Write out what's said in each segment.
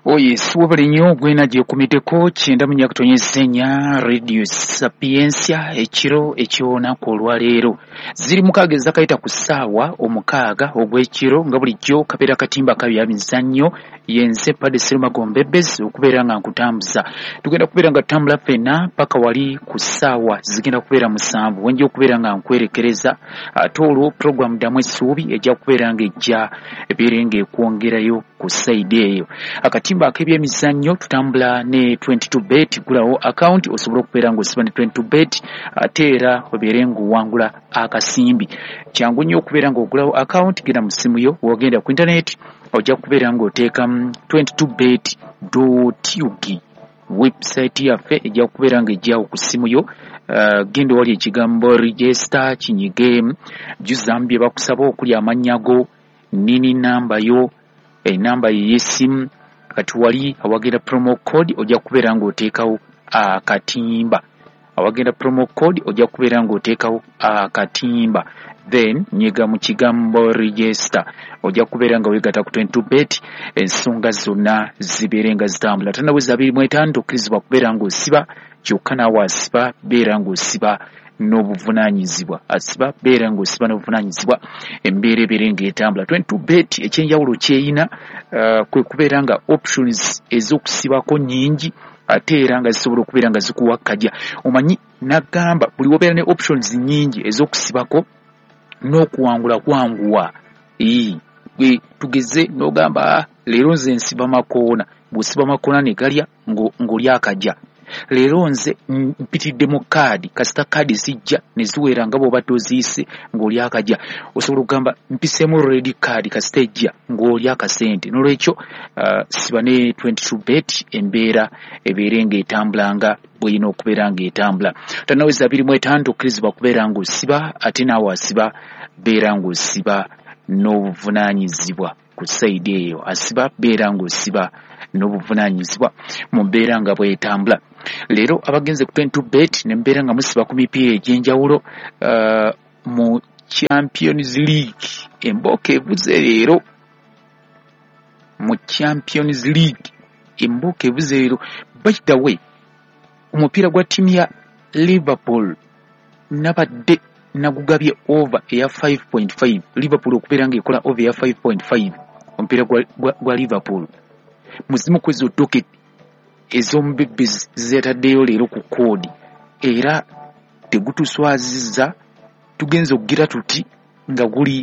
Yes, wabali nnyo gwena gyekumideko kyenda mu nnya kutonyezenya Radio Sapiensia ekiro eky'olunaku olwaleero ziri mukaaga ezakayita ku ssaawa omukaaga ogw'ekiro nga bulijjo kabeera katimba kabya mizannyo yenze Padre Serumagombe Bezi okubeera nga nkutambuza tugenda kubeera nga tutambula ffenna paka wali ku ssaawa zigenda kubeera musanvu wenja okubeera nga nkwerekereza ate olwo programu damu essuubi ejja kubeera nga ejja ebeere nga ekwongerayo ku saidi eyo akatimba ak'ebyemizannyo tutambula ne 22bet gulawo account osobola okubeera ng'osiba ne 22bet ate era obeere ng'owangula akasimbi kyangu nnyo okubeera ng'ogulawo account genda mu ssimu yo wogenda ku internet ojja kubeera ng'oteekamu 22bet.ug website yaffe ejja kubeera ng'ejjawo ku ssimu yo genda wali ekigambo register kinyige juzaamu bye bakusaba okuli amannya go nini namba yo enamba y'essimu kati wali awagenda promo code ojja kubeera ng'oteekawo akatimba awagenda promo code ojja kubeera ng'oteekawo akatimba then nyiga mu kigambo register ojja kubeera nga weegatta ku 22bet ensonga zonna zibeere nga zitambula tanaweza 25 okkirizibwa kubeera ng'osiba kyokka naawe asiba beera ng'osiba n'obuvunaanyizibwa asiba beera ng'osiba n'obuvunaanyizibwa embeera ebeere ng'etambula 22bet ekyenjawulo kyeyina kwe kubeera nga options ez'okusibako nnyingi ate era nga zisobola okubeera nga zikuwa kajja omanyi nagamba buli wobeera ne options nnyingi ez'okusibako n'okuwangula kwanguwa tugeze n'ogamba leero nze nsiba makoona bw'osiba makoona ne galya ng'oli akajja leero nze mpitidde mu kaadi kasita kaadi zijja ne ziwera nga bw'oba toziise ng'oli akajja osobola okugamba mpiseemu red kaadi kasita ejja ng'oli akasente n'olwekyo siba ne 22bet embeera ebeere ng'etambulanga bw'erina okubeera ng'etambula tanaweza 25 okkirizibwa kubeera ng'osiba ate naawe asiba beera ng'osiba n'obuvunaanyizibwa ku saidi eyo asiba beera ng'osiba n'obuvunaanyizibwa mu mbeera nga bw'etambula leero abagenze ku 22bet ne mbeera nga musiba ku mipiira egy'enjawulo mu Champions League embooko evuze leero mu Champions League embooko evuze leero by the way omupiira gwa ttiimu ya Liverpool nabadde nagugabye over eya 5.5 Liverpool okubeera ng'ekola over eya 5.5 omupiira gwa Liverpool muzimu kwezo docket ez'omubibbi zeetaddeyo leero ku koodi era tegutuswazizza tugenza okugira tuti nga guli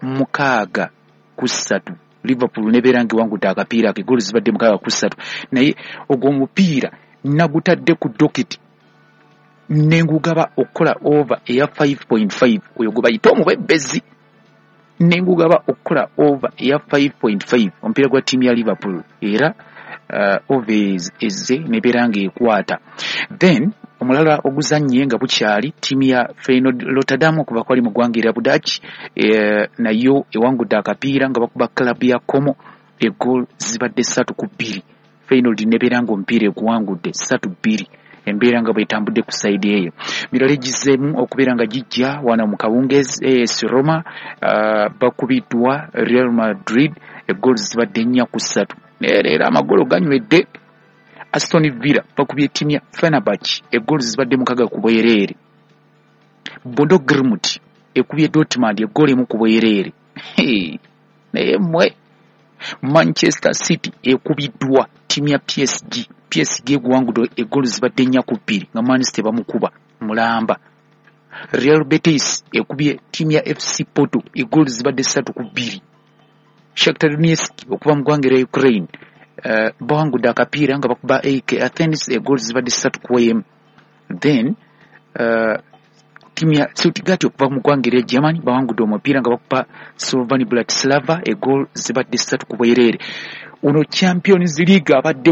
6-3 Liverpool nebeera ng'ewangudde akapiira ke goolu zibadde 6-3 naye ogwo omupiira nagutadde ku docket nengugaba okukola over eya 5.5 oyo gwe bayita omubebbezi nengugaba okukola over eya 5.5 omupiira gwa ttiimu ya Liverpool era overs eze nebeera ng'ekwata then omulala oguzannye nga bukyali ttiimu ya Feyenoord Rotterdam okuva kwali mu ggwanga erya Budaki nayo ewangudde akapiira nga bakuba klabu ya Como egool zibadde 3-2 Feyenoord nebeera ng'omupiira eguwangudde 3-2 embeera nga bwetambudde ku saidi eyo mirala egizeemu okubeera nga gijja wana mu kawungeezi AS Roma bakubiddwa Real Madrid egool zibadde 4-3 era amagolo ganywedde Aston Villa bakubye ttiimu ya Fenerbahce egool zibadde 6 ku bwereere Bodo Glimt ekubye Dortmund egool 1 ku bwereere naye mmwe Manchester City ekubiddwa ttiimu ya PSG eguwangudde egool zibadde 4-2 nga Man City bamukuba mulamba Real Betis ekubye ttiimu ya FC Porto egool zibadde 3-2 Shakhtar Donetsk okuva mu ggwanga erya Ukraine bawangudde akapiira nga bakuba AK Athens egool zibadde 3-1 then ttiimu ya Stuttgart okuva mu ggwanga erya Germany bawangudde omupiira nga bakuba Slovan Bratislava egool zibadde 3-2 ono Champions League abadde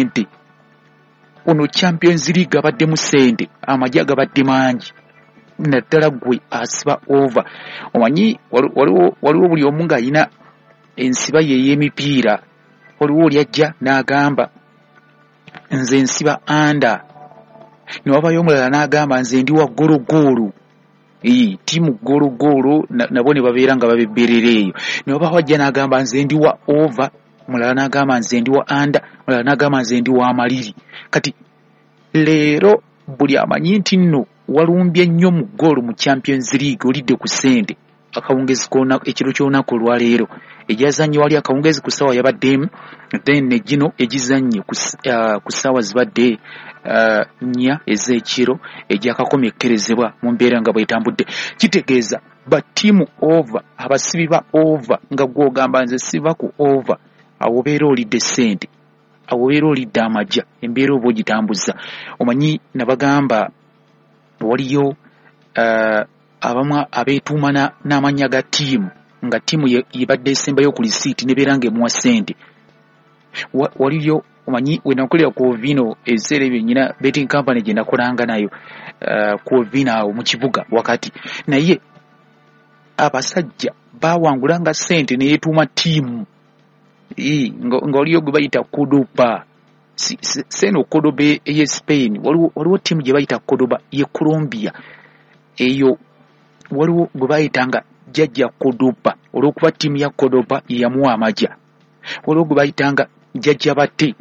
mu sente amagye agabadde mangi naddala gwe asiba over omanyi waliwo buli omu ng'ayina ensiba ye y'emipiira waliwo oli ajja n'agamba nze nsiba anda ne wabayo omulala n'agamba nze ndi wa gologolo tiimu gologolo nabo ne babeera nga babebberera eyo ne wabawo ajja n'agamba nze ndi wa over mulala n'agamba nze ndi wa anda, mulala n'agamba nze ndi wa amaliri. Kati leero buli amanyi nti nno walumbye nnyo mu ggoolo mu Champions League olidde ku ssente akawungezi koona ekiro ky'olunaku olwaleero egyazannye wali akawungezi ku ssaawa yabadde then ne gino egizannye ku ssaawa zibadde nnya ez'ekiro egyakakomekkerezebwa mu mbeera nga bwetambudde. Kitegeeza ba ttiimu over abasibi ba over nga gw'ogamba nze siba ku over awo obeera olidde ssente, awo obeera olidde amajja, embeera oba ogitambuza. Omanyi nabagamba waliyo abamu abeetuuma n'amannya ga ttiimu nga ttiimu yebadde esembayo ku lisiiti nebeera ng'emuwa ssente. Waliyo omanyi we nakolera ku Ovino ebiseera ebyo nnyina betting company gye nakolanga nayo ku Ovino awo mu kibuga wakati, naye abasajja bawangulanga ssente ne yeetuuma ttiimu nga waliyo gwe bayita Cordoba, seno Cordoba ye Spain, waliwo ttiimu gye bayita Cordoba ye Colombia, eyo waliwo gwe bayitanga jjajja Cordoba olw'okuba ttiimu ya Cordoba yamuwa amajja. Waliwo gwe bayitanga jjajja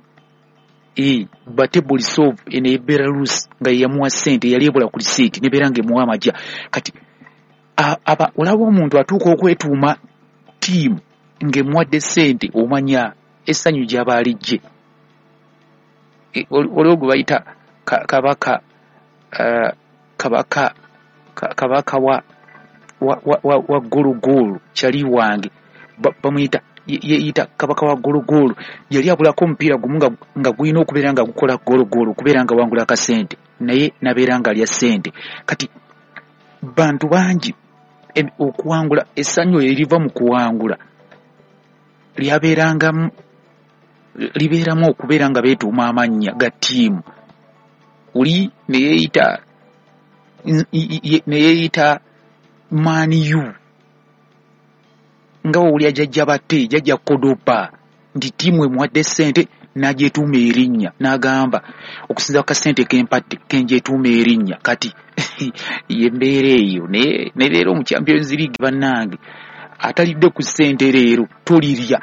Bate Borisov ene Belarus nga yamuwa ssente yali ebula ku lisiiti nebeera ng'emuwa amajja. Kati olaba omuntu atuuka okwetuuma ttiimu ng'emuwadde ssente omanya essanyu gy'aba alijje. Waliwo gwe bayita kabaka wa gologolo kyali wange bamuyita yeyita kabaka wa gologolo, yali abulako omupiira gumu nga gulina okubeera nga gukola gologolo okubeera nga wangula akasente, naye nabeera nga alya ssente. Kati bantu bangi okuwangula essanyu eriva mu kuwangula libeeramu okubeera nga beetuuma amannya ga ttiimu. Oli neyeeyita maniyu nga wawulya jjajja Bate jjajja Cordoba nti ttiimu emuwadde ssente n'agyetuuma erinnya n'agamba okusinza ku kasente kempadde kenjetuuma erinnya. Kati yembeera eyo ne leero mu Champions League bannange atalidde ku ssente leero tolirya,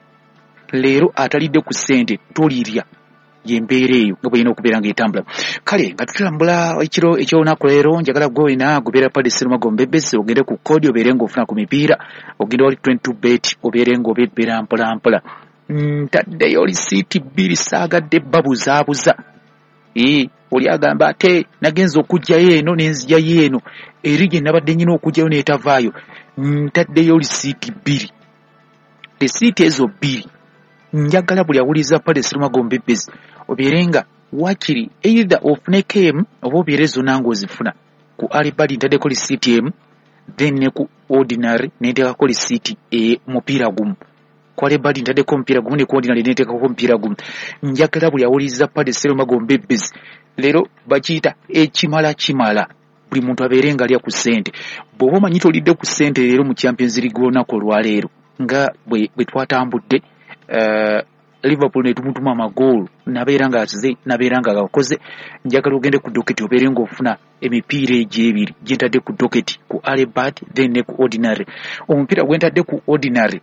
leero atalidde ku ssente tolirya, yembeera eyo nga bweyina okubeera ng'etambula. Kale nga tutambula ekiro ekyolunaku leero njagala gwe wena gubeera Paddy Sserumago Mbebezi ogende ku kodi obeere ng'ofuna ku mipiira, ogende wali 22 bet obeere ng'obebbera mpola mpola. Ntaddeyo lisiiti 2 saagadde babuzaabuza. Oli agamba ate nagenza okugjayo eno nenzijjayo eno eri gye nabadde nnyina okugjayo n'etavaayo. Ntaddeyo lisiiti 2, lisiiti ezo 2 njagala buli awuliriza Paddy Sserumago Mbebezi obeere nga wakiri either ofuneko emu oba obeere zonna ng'ozifuna. Ku Alibadi ntaddeko lisiiti emu, then ne ku Ordinary nenteekako lisiiti mupiira gumu. Ku Alibadi ntaddeko omupiira gumu ne ku Ordinary nenteekako omupiira gumu. Njagala buli awuliriza Paddy Sserumago Mbebezi leero bakiyita ekimala buli muntu abeere nga alya ku ssente. Bw'oba omanyi tolidde ku ssente leero mu Champions League olunaku olwaleero nga bwe twatambudde, Liverpool ne tumutuma amagoolu nabeera nga asize nabeera nga gakoze, njagala ogende ku doketi obeere ng'ofuna emipiira egy'ebiri gye ntadde ku doketi, ku Alibadi then ne ku Ordinary. Omupiira gwe ntadde ku Ordinary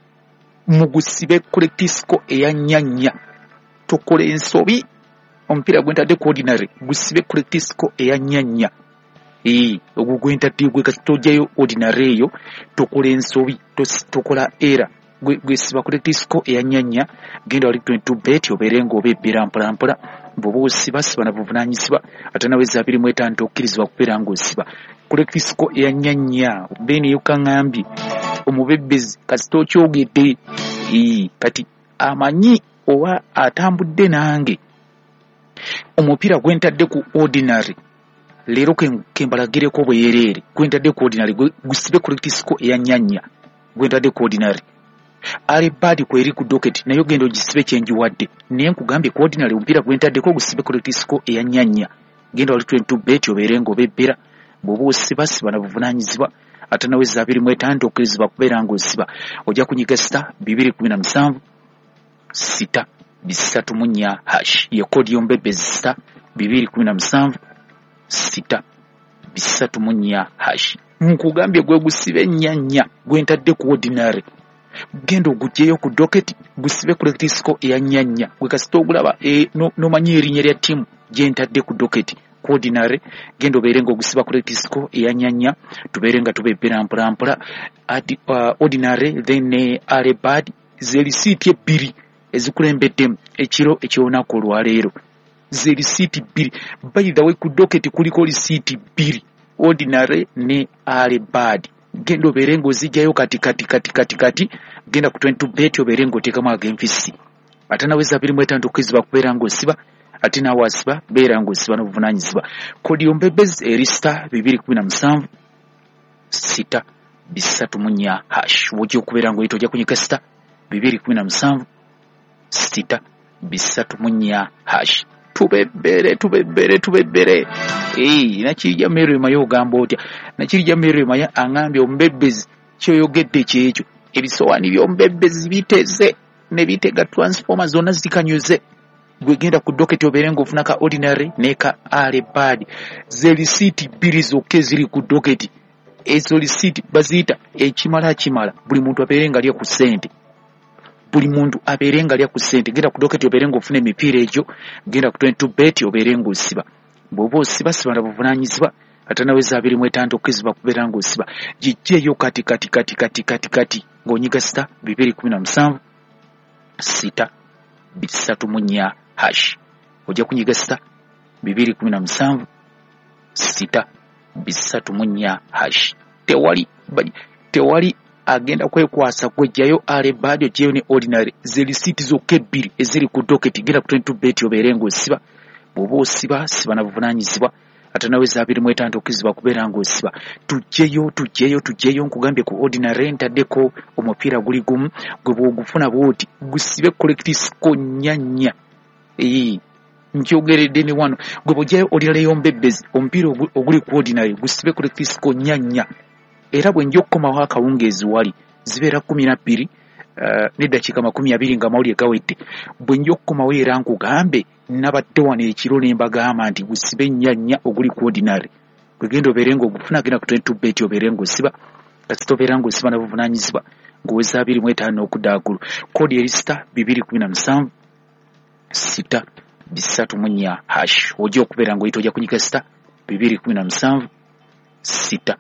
mugusibe kolektisiko eya nnyanya, tokola ensobi. Omupiira gwe ntadde ku Ordinary gusibe kolektisiko eya nnyanya. Ogwo gwe ntadde gwe katojjayo Ordinary eyo tokola ensobi, tokola era gwe siba kolektisiko eya nnyanya. Genda wali 22 bet obeere ng'obebbera mpola mpola. Bw'oba osiba siba na buvunaanyizibwa ate naweza 25 tokkirizibwa kubeera ng'osiba kolektisiko eya nnyanya. Beni yukaŋŋambye omubebbezi kasita okyogedde kati amanyi oba atambudde nange. Omupiira gwe ntadde ku Ordinary leero kembalagireko bweyereere, gwe ntadde ku Ordinary gusibe kolektisiko eya nnyanya, gwe ntadde ku Ordinary. Alibadi kweri ku doketi nayo genda ogisibe kyenjiwadde, naye nkugambye ku Ordinary omupiira gwe ntaddeko gusibe kolektisiko eya nnyanya. Genda wali 22 bet obeere ng'obebbera. Bw'oba osiba siba na buvunaanyizibwa ate naweza 25 okkirizibwa kubeera ng'osiba. Ojja kunyiga star 217 6 3 hash ye kodi y'Ombebezi star 217 6 3 hash. Nkugambye gwe gusibe nnyanya gwe ntadde ku Ordinary genda ogugyeyo ku docket gusibe ku electric score eya nyanya gwe kasita ogulaba nomanyi erinnya lya ttiimu gye ntadde ku docket ku ordinary genda obeere ng'ogusiba ku electric score eya nyanya tubeere nga tubebbera mpolampola ordinary then ne alebad ze risiiti ebbiri ezikulembeddemu ekiro eky'olunaku olwaleero ze risiiti bbiri by the way ku docket kuliko risiiti bbiri ordinary ne alebad genda obeere ng'ozijjayo kati genda ku 20 bet obeere ng'oteekamu ag'enfisi ate naweza 25 okkirizibwa kubeera ng'osiba ate naawe asiba beera ng'osiba n'obuvunaanyizibwa kodi yombebezi erista 217 6 3 hash wojja okubeera ng'oyita ojja kunyiga sita 217 6 3 hash tubebere nakirija Mary Mayo ogamba otya nakirija Mary Mayo angambye omubebbezi kyoyogedde kyekyo ebisowaani by'omubebbezi biteze ne bitega transformer zonna zikanyuze gwe genda ku docket obeere ng'ofuna ka ordinary ne ka alebad ze risiiti bbiri zokka eziri ku docket ezo risiiti baziyita ekimala buli muntu abeere nga alya ku ssente buli muntu abeere nga alya ku ssente genda ku docket obeere ng'ofuna emipiira egyo genda ku 20 bet obeere ng'osiba bw'oba osiba siba na buvunaanyizibwa ate naweza 25 okkirizibwa kubeera ng'osiba gijjeeyo kati ng'onyiga sita 217 6 3 hash ojja kunyiga sita 217 6 3 hash tewali agenda kwekwasa kwejjayo alebad ojjeyo ne ordinary ze risiiti zokka ebbiri eziri ku docket genda ku 20 bet obeere ng'osiba bw'oba osiba siba na buvunaanyizibwa ate naweza 25 okkirizibwa kubeera ng'osiba tujjeyo nkugambye ku ordinary ntaddeko omupiira guli gumu gwe bw'ogufuna bw'oti gusibe collective score nyanya nkyogeredde ne wano gwe bw'ojjayo ordinary yombebezi omupiira oguli ku ordinary gusibe collective score nyanya era bwe nja okukomawo akawungeezi wali zibeera 12 n'eddakiika 20 nga mawulire gawedde bwe nja okukomawo era nkugambe nabadde wano ekiro ne mbagamba nti gusibe nyanya oguli ku ordinary gwe genda obeere ng'ogufuna genda ku 20 bet obeere ng'osiba kasita obeera ng'osiba na buvunaanyizibwa ng'oweza 25 okudaagulu kodi erisita 217 6 3 hash ojja okubeera ng'oyita ojja kunyiga sita 217 6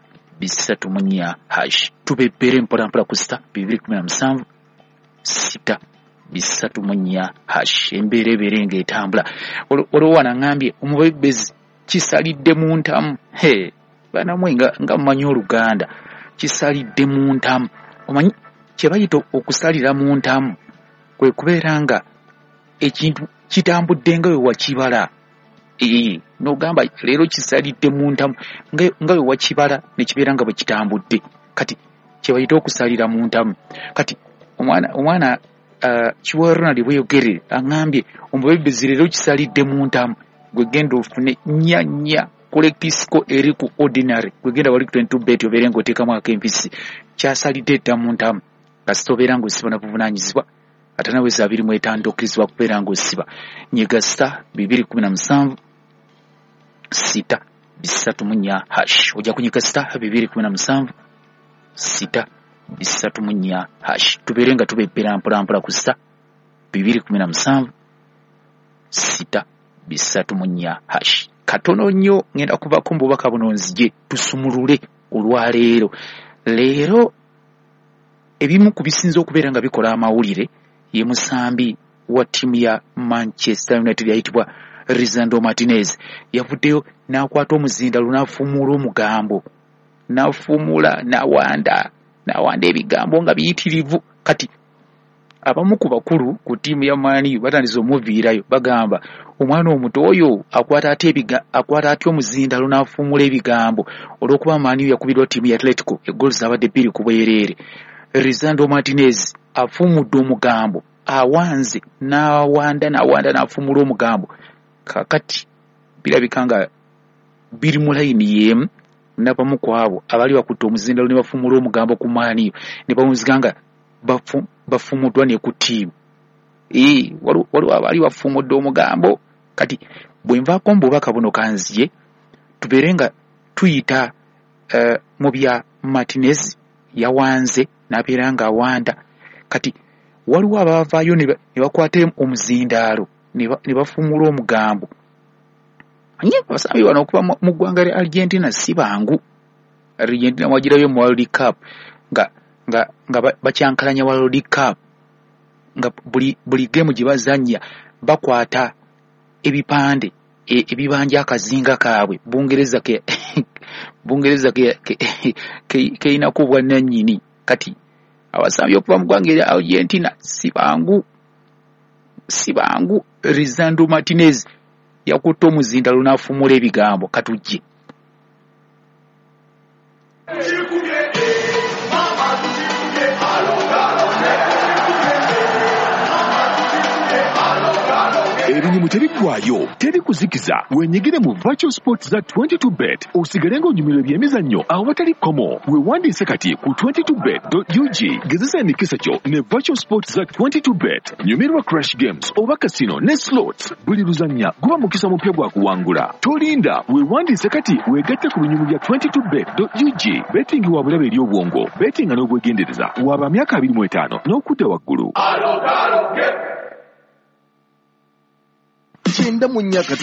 3 hash tubebbere mpolampola ku sita 217 6 3 hash embeera ebeere ng'etambula olwo wanangambye omubebbezi kisalidde mu ntamu banamwe nga mumanyi Oluganda kisalidde mu ntamu omanyi kye bayita okusalira mu ntamu kwe kubeera nga ekintu kitambudde nga we wakibala n'ogamba leero kisalidde mu ntamu nga we wakibala ne kibeera nga bwe kitambudde kati kye bayita okusalira mu ntamu kati omwana Kiwa Ronald bweyogere angambye omubebbezi leero kisalidde mu ntamu gwe genda ofune nyanya collective score eri ku ordinary gwe genda wali ku 20 bet obeere ng'oteekamu ak'empisi kyasalidde dda mu ntamu kasita obeera ng'osiba na buvunaanyizibwa ate naweza 25 okkirizibwa kubeera ng'osiba nyiga sita 217 6 3 hash ojja kunyiga sita 217 6 3 hash tubeere nga tubebbera mpolampola ku sita 217 6 3 hash katono nnyo ngenda kubaako mu bubaka buno nzije tusumulule olwaleero leero ebimu ku bisinza okubeera nga bikola amawulire ye musambi wa ttiimu ya Manchester United yayitibwa Lisandro Martinez yavuddeyo n'akwata omuzinda lunaafumula omugambo n'afumula n'awanda ebigambo nga biyitirivu kati abamu ku bakulu ku ttiimu ya Mani batandise omuviirayo bagamba omwana omuto oyo akwata atya omuzinda lunaafumula ebigambo olw'okuba Mani yakubirwa ttiimu ya Atletico eggoolo zaabadde 2 ku bwereere Lisandro Martinez afumudde omugambo awanze n'awanda n'afumula omugambo kakati birabika nga biri mu layini y'emu n'abamu ku abo abali bakutte omuzinda ne bafumula omugambo ku Mani ne bawunzika nga bafumuddwa ne ku ttiimu waliwo abali bafumudde omugambo kati bwe nvaako mu bubaka buno kanziye tubeere nga tuyita mu bya Martinez yawanze n'abeera nga awanda kati waliwo abavaayo ne bakwata omuzindaalo ne bafumula omugambo. Abasambi bano okuba mu ggwanga lya Argentina si bangu. Argentina wagirayo mu World Cup nga bakyankalanya World Cup nga buli game gye bazannya bakwata ebipande ebibanja akazinga kaabwe Bungereza keinako bwannannyini. Kati abasambi okuva mu ggwanga lya Argentina si bangu. Lisandro Martinez yakutte omuzindaalo n'afumula ebigambo katujje. Ebinyumu tebiggwayo, teri kuzikiza. Wenyigire mu Virtual Sports za 22bet osigale ng'onyumirwa ebyemizannyo awo batali komo. Weewandiise kati ku 22bet.ug. Gezesa emikisa kyo ne Virtual Sports za 22bet. Nyumirwa Crash Games oba Casino ne Slots. Buli luzannya guba mukisa mupya gwa kuwangula. Tolinda, weewandiise kati weegatte ku binyumu bya 22bet.ug. Betting wa bulabe eri obwongo. Betting n'obwegendereza. Waba myaka 25 n'okudda waggulu. Chenda munyaka